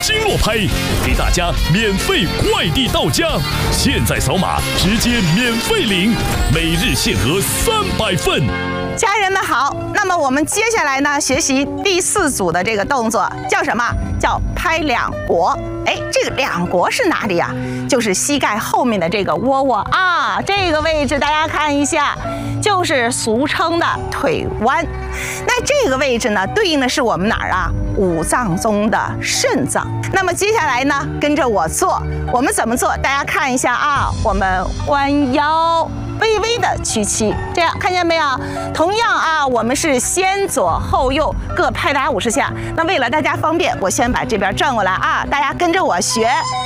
经络拍，给大家免费快递到家，现在扫码直接免费领，每日限额300份。 家人们好，那么我们接下来呢，学习第4组的这个动作，叫什么？叫拍两国。哎，这个两国是哪里啊？就是膝盖后面的这个窝窝啊，这个位置大家看一下，就是俗称的腿弯。那这个位置呢，对应的是我们哪儿啊？五脏中的肾脏。那么接下来呢，跟着我做，我们怎么做？大家看一下啊，我们弯腰，微微的屈膝，这样看见没有？同样啊，我们是先左后右各拍打50下。那为了大家方便，我先把这边转过来啊，大家跟着我学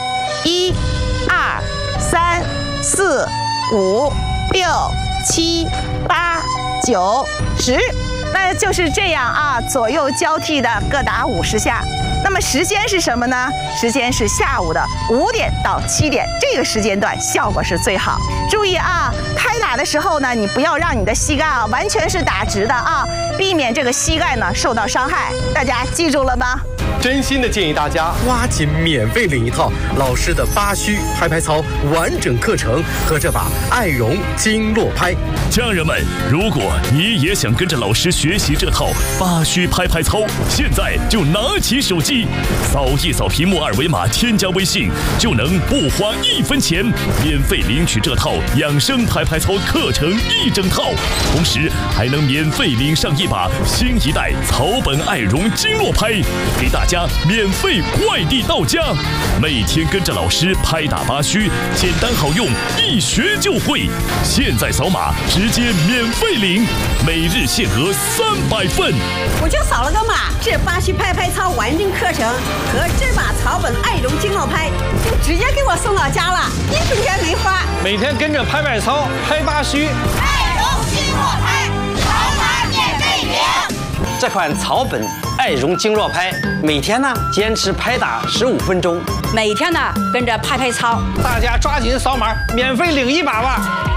，1、2、3、4、5、6、7、8、9、10。那就是这样啊，左右交替的各打50下。那么时间是什么呢？时间是下午的5点到7点，这个时间段效果是最好。注意啊，拍打的时候呢，你不要让你的膝盖啊完全是打直的啊，避免这个膝盖呢受到伤害。大家记住了吗？ 真心的建议大家抓紧免费领一套老师的8虚拍拍操完整课程和这把爱绒经络拍。 家人们，如果你也想跟着老师学习这套8虚拍拍操，现在就拿起手机，扫一扫屏幕2维码，添加微信，就能不花1分钱，免费领取这套养生拍拍操课程1整套，同时还能免费领上一把新一代草本爱绒经络拍，给大家免费快递到家。每天跟着老师拍打8虚，简单好用，一学就会。现在扫码直接免费领，每日限额300份。 我就扫了个码，这8虚拍拍操完整课程和这把草本爱绒经络拍就直接给我送到家了，1分钱没花。 每天跟着拍拍操，拍8虚， 爱绒经络拍，扫码免费领。 这款草本爱绒经络拍，每天呢坚持拍打15分钟， 每天呢跟着拍拍操， 大家抓紧扫码，免费领一把吧。